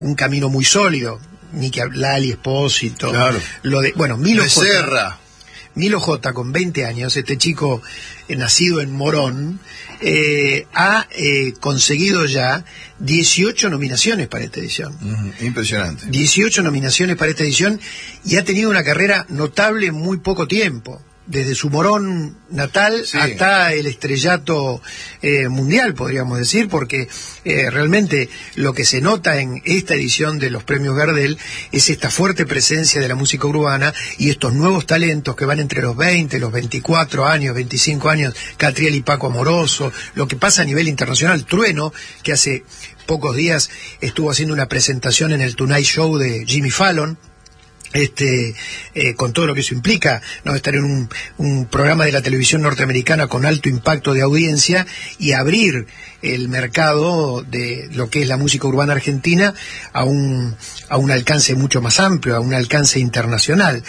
un camino muy sólido. Lali Espósito, claro. Milo J. Milo J, con 20 años, este chico nacido en Morón, ha conseguido ya 18 nominaciones para esta edición. Impresionante. 18 nominaciones para esta edición y ha tenido una carrera notable en muy poco tiempo. Desde su Morón natal hasta el estrellato mundial, podríamos decir, porque realmente lo que se nota en esta edición de los premios Gardel es esta fuerte presencia de la música urbana y estos nuevos talentos que van entre los 20, los 24 años, 25 años, Catriel y Paco Amoroso, lo que pasa a nivel internacional, Trueno, que hace pocos días estuvo haciendo una presentación en el Tonight Show de Jimmy Fallon, con todo lo que eso implica, ¿no? Estar en un programa de la televisión norteamericana con alto impacto de audiencia y abrir el mercado de lo que es la música urbana argentina a un alcance mucho más amplio, a un alcance internacional.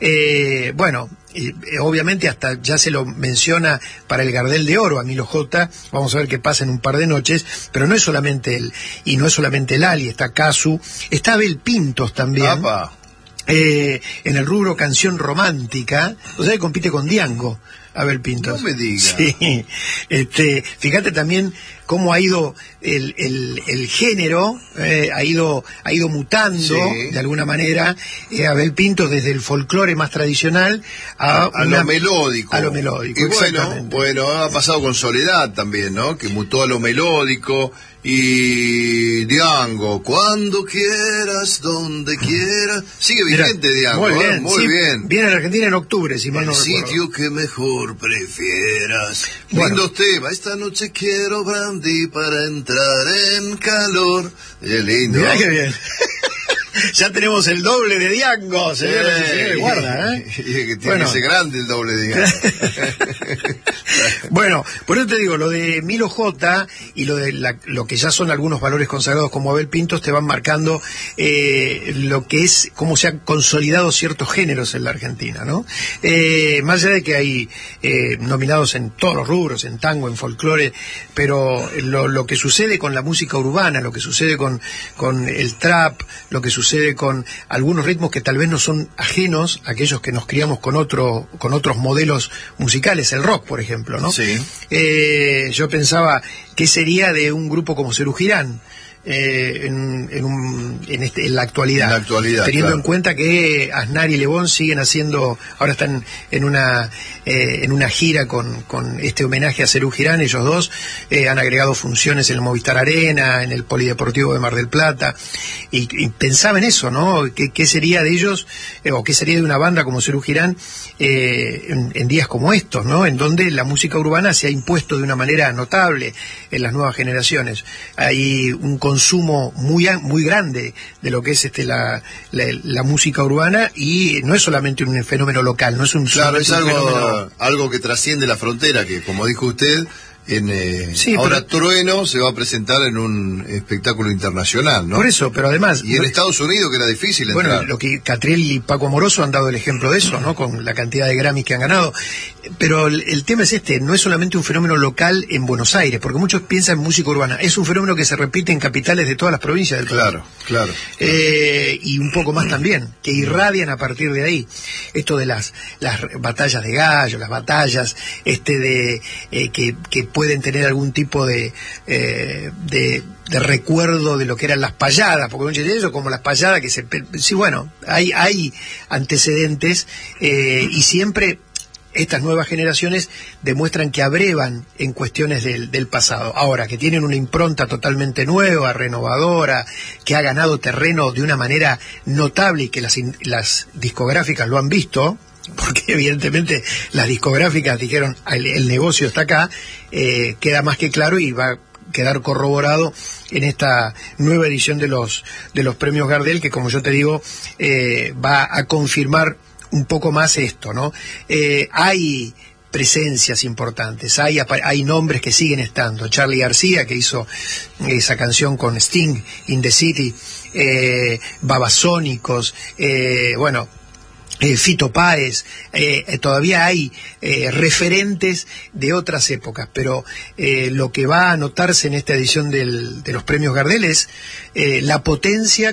Obviamente hasta ya se lo menciona para el Gardel de Oro a Milo J. Vamos a ver qué pasa en un par de noches, pero no es solamente él, y no es solamente Lali, está Casu, está Abel Pintos también. ¡Apa! En el rubro canción romántica, o sea que compite con Diango, Abel Pintos. No me digas. Sí. Fíjate también cómo ha ido el género, ha ido mutando de alguna manera, Abel Pintos desde el folclore más tradicional a lo melódico. A lo melódico, y bueno, ha pasado con Soledad también, ¿no? Que mutó a lo melódico. Y Diango, cuando quieras, donde quieras. Sigue vigente Diango, muy bien. Viene a la Argentina en octubre, si mal no recuerdo. El sitio que mejor prefieras. Bueno. Lindos temas. Esta noche quiero brandy para entrar en calor. Es lindo. Mirá qué bien. Ya tenemos el doble de Diango, señoras y señores, guarda, que tiene que ser grande el doble de Diango. Bueno, por eso te digo, lo de Milo J y lo que ya son algunos valores consagrados como Abel Pintos te van marcando lo que es, cómo se han consolidado ciertos géneros en la Argentina, ¿no? Más allá de que hay nominados en todos los rubros, en tango, en folclore, pero lo que sucede con la música urbana, lo que sucede con el trap, lo que sucede con algunos ritmos que tal vez no son ajenos a aquellos que nos criamos con otros modelos musicales, el rock, por ejemplo, ¿no? Sí. Yo pensaba, ¿qué sería de un grupo como Serú Girán? En la actualidad, teniendo en cuenta que Aznar y Lebón siguen haciendo, ahora están en una gira con este homenaje a Serú Girán. Ellos dos han agregado funciones en el Movistar Arena, en el Polideportivo de Mar del Plata, y pensaba en eso, ¿no? ¿Qué sería de ellos, o qué sería de una banda como Serú Girán en días como estos, ¿no? En donde la música urbana se ha impuesto de una manera notable en las nuevas generaciones. Hay un consumo muy grande de lo que es la música urbana, y no es solamente un fenómeno local, no es un claro, es fenómeno... algo que trasciende la frontera, que como dijo usted, ahora Trueno se va a presentar en un espectáculo internacional, ¿no? Por eso, pero además... Y en Estados Unidos, que era difícil entrar. Bueno, lo que Catriel y Paco Amoroso han dado el ejemplo de eso, ¿no? Con la cantidad de Grammys que han ganado. Pero el tema es no es solamente un fenómeno local en Buenos Aires, porque muchos piensan en música urbana. Es un fenómeno que se repite en capitales de todas las provincias del país. Claro. Y un poco más también, que irradian a partir de ahí. Esto de las batallas de gallos, las batallas que pueden tener algún tipo de recuerdo de lo que eran las payadas, porque muchos de ellos como las payadas sí, bueno, hay antecedentes, y siempre estas nuevas generaciones demuestran que abrevan en cuestiones del pasado. Ahora, que tienen una impronta totalmente nueva, renovadora, que ha ganado terreno de una manera notable y que las discográficas lo han visto, porque evidentemente las discográficas dijeron el negocio está acá, queda más que claro y va a quedar corroborado en esta nueva edición de los premios Gardel, que, como yo te digo, va a confirmar un poco más esto, ¿no? Hay presencias importantes, hay nombres que siguen estando. Charly García, que hizo esa canción con Sting, In the City, Babasónicos, bueno, Fito Páez, todavía hay referentes de otras épocas, pero lo que va a notarse en esta edición de los premios Gardel es la potencia